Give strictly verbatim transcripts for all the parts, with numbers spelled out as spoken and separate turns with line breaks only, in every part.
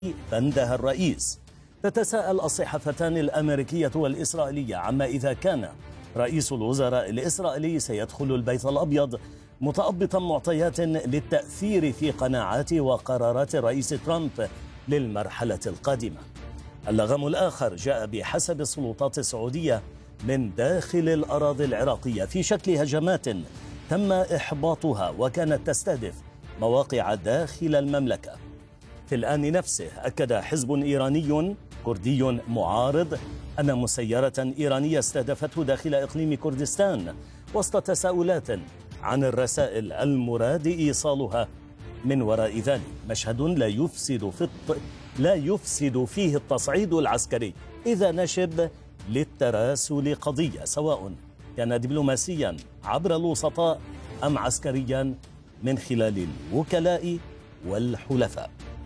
بندها الرئيس. تتساءل الصحفتان الأمريكية والإسرائيلية عما إذا كان رئيس الوزراء الإسرائيلي سيدخل البيت الأبيض متأبطا معطيات للتأثير في قناعات وقرارات الرئيس ترامب للمرحلة القادمة. اللغم الآخر جاء بحسب السلطات السعودية من داخل الأراضي العراقية في شكل هجمات تم إحباطها وكانت تستهدف مواقع داخل المملكة. في الآن نفسه أكد حزب إيراني كردي معارض أن مسيرة إيرانية استهدفته داخل إقليم كردستان وسط تساؤلات عن الرسائل المراد إيصالها من وراء ذلك. مشهد لا يفسد في الط... لا يفسد فيه التصعيد العسكري إذا نشب للتراسل قضية، سواء كان دبلوماسيا عبر الوسطاء أم عسكريا من خلال الوكلاء والحلفاء.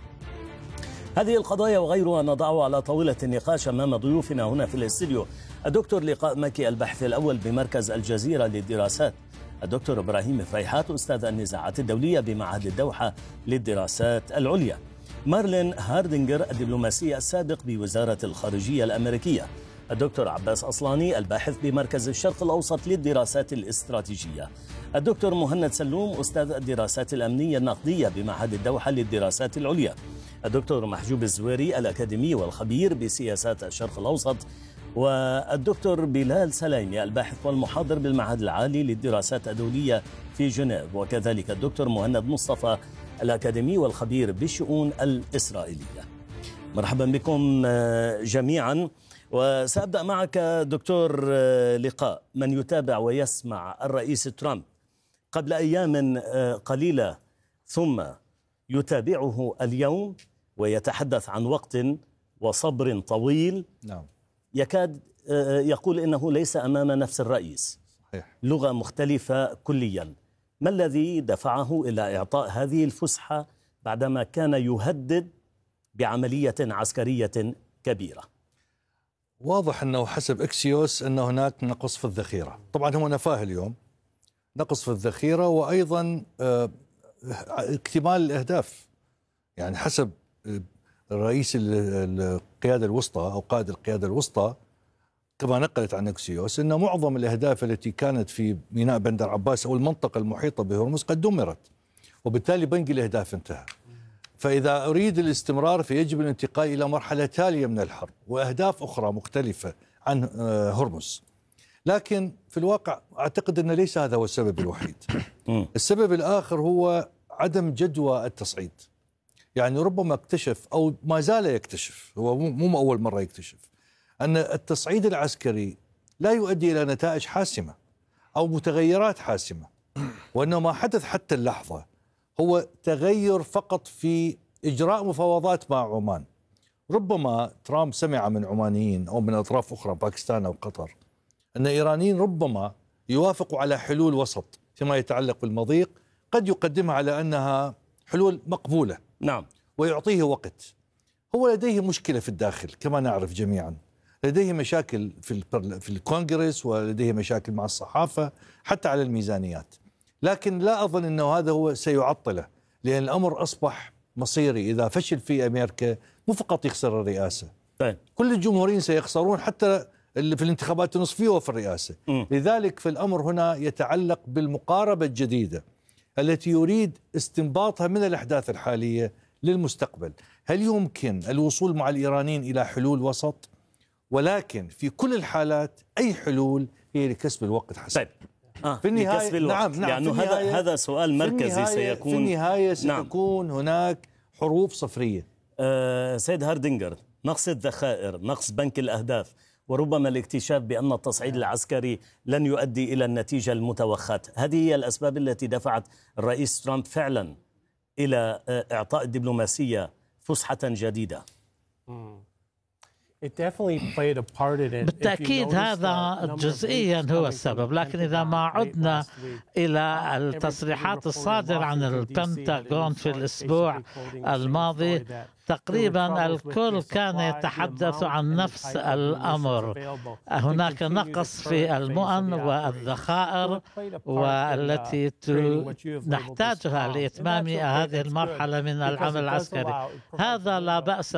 هذه القضايا وغيرها نضعها على طاولة النقاش أمام ضيوفنا هنا في الاستديو: الدكتور لقاء مكي الباحث الأول بمركز الجزيرة للدراسات، الدكتور إبراهيم فريحات أستاذ النزاعات الدولية بمعهد الدوحة للدراسات العليا، مارلين هاردينجر الدبلوماسي السابق بوزارة الخارجية الأمريكية، الدكتور عباس أصلاني الباحث بمركز الشرق الأوسط للدراسات الاستراتيجية، الدكتور مهند سلوم أستاذ الدراسات الأمنية النقدية بمعهد الدوحة للدراسات العليا، الدكتور محجوب الزويري الأكاديمي والخبير بسياسات الشرق الأوسط، والدكتور بلال سلايمي الباحث والمحاضر بالمعهد العالي للدراسات الدولية في جنيف، وكذلك الدكتور مهند مصطفى الأكاديمي والخبير بالشؤون الإسرائيلية. مرحبا بكم جميعا، وسأبدأ معك دكتور لقاء. من يتابع ويسمع الرئيس ترامب قبل أيام قليلة ثم يتابعه اليوم ويتحدث عن وقت وصبر طويل،
نعم.
يكاد يقول إنه ليس أمام نفس الرئيس.
صحيح.
لغة مختلفة كليا. ما الذي دفعه إلى إعطاء هذه الفسحة بعدما كان يهدد بعملية عسكرية كبيرة؟
واضح أنه حسب إكسيوس أن هناك نقص في الذخيرة. طبعا هو نفاه اليوم نقص في الذخيرة، وأيضا اكتمال الأهداف. يعني حسب رئيس القيادة الوسطى أو قائد القيادة الوسطى كما نقلت عن إكسيوس أن معظم الأهداف التي كانت في ميناء بندر عباس أو المنطقة المحيطة بهرمز قد دمرت، وبالتالي بنك الأهداف انتهى. فإذا أريد الاستمرار فيجب الانتقال إلى مرحلة تالية من الحرب وأهداف أخرى مختلفة عن هرمز. لكن في الواقع أعتقد أن ليس هذا هو السبب الوحيد. السبب الآخر هو عدم جدوى التصعيد. يعني ربما اكتشف أو ما زال يكتشف، هو مو أول مرة يكتشف، أن التصعيد العسكري لا يؤدي إلى نتائج حاسمة أو متغيرات حاسمة، وأنه ما حدث حتى اللحظة هو تغير فقط في إجراء مفاوضات مع عمان. ربما ترامب سمع من عمانيين أو من أطراف أخرى باكستان أو قطر أن إيرانيين ربما يوافقوا على حلول وسط فيما يتعلق بالمضيق قد يقدمها على أنها حلول مقبولة.
نعم.
ويعطيه وقت. هو لديه مشكلة في الداخل كما نعرف جميعا، لديه مشاكل في في الكونغرس، ولديه مشاكل مع الصحافة حتى على الميزانيات. لكن لا أظن أنه هذا هو سيعطله، لأن الأمر أصبح مصيري. إذا فشل في أمريكا مو فقط يخسر الرئاسة،
طيب.
كل الجمهوريين سيخسرون حتى اللي في الانتخابات النصفية وفي الرئاسة. م. لذلك في الأمر هنا يتعلق بالمقاربة الجديدة التي يريد استنباطها من الأحداث الحالية للمستقبل. هل يمكن الوصول مع الإيرانيين إلى حلول وسط؟ ولكن في كل الحالات أي حلول هي لكسب الوقت حسن.
طيب. آه
في النهاية
لكسب الوقت.
نعم نعم
يعني هذا هذا سؤال مركزي سيكون.
في النهاية ستكون نعم. هناك حروب صفرية.
آه سيد هاردينجر، نقص الذخائر، نقص بنك الأهداف، وربما الاكتشاف بأن التصعيد العسكري لن يؤدي إلى النتيجة المتوخاة، هذه هي الأسباب التي دفعت الرئيس ترامب فعلا إلى إعطاء الدبلوماسية فسحة جديدة.
بالتأكيد هذا جزئيا هو السبب، لكن إذا ما عدنا إلى التصريحات الصادرة عن البنتاغون في الأسبوع الماضي تقريبا الكل كان يتحدث عن نفس الأمر. هناك نقص في المؤن والذخائر والتي نحتاجها لإتمام هذه المرحلة من العمل العسكري. هذا لا بأس